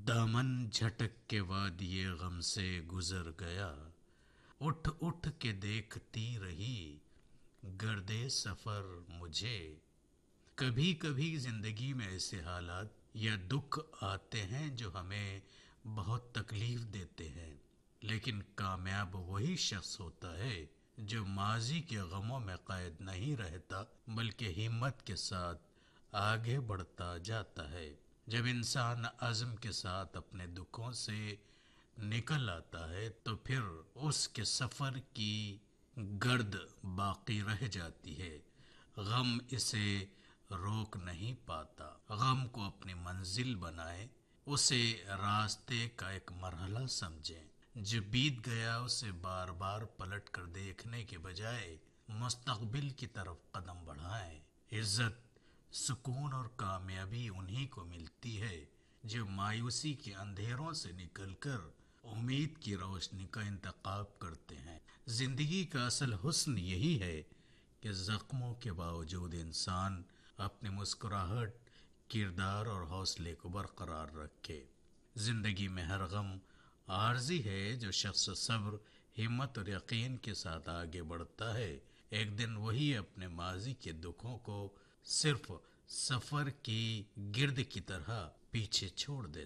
दामन झटक के वादिये गम से गुजर गया, उठ उठ के देखती रही गर्दे सफर मुझे। कभी कभी जिंदगी में ऐसे हालात या दुख आते हैं जो हमें बहुत तकलीफ देते हैं, लेकिन कामयाब वही शख्स होता है जो माजी के गमों में कैद नहीं रहता, बल्कि हिम्मत के साथ आगे बढ़ता जाता है। जब इंसान अज़्म के साथ अपने दुखों से निकल आता है तो फिर उसके सफ़र की गर्द बाकी रह जाती है। गम इसे रोक नहीं पाता। गम को अपनी मंजिल बनाए, उसे रास्ते का एक मरहला समझें। जो बीत गया उसे बार बार पलट कर देखने के बजाय मुस्तकबिल की तरफ कदम बढ़ाएं। इज्जत, सुकून और कामयाबी उन्हीं को मिलती है जो मायूसी के अंधेरों से निकलकर उम्मीद की रोशनी का इंतखाब करते हैं। जिंदगी का असल हुस्न यही है कि जख्मों के बावजूद इंसान अपनी मुस्कुराहट, किरदार और हौसले को बरकरार रखे। जिंदगी में हर गम आर्जी है। जो शख्स सब्र, हिम्मत और यकीन के साथ आगे बढ़ता है, एक दिन वही अपने माजी के दुखों को सिर्फ सफर की गिर्द की तरह पीछे छोड़ देता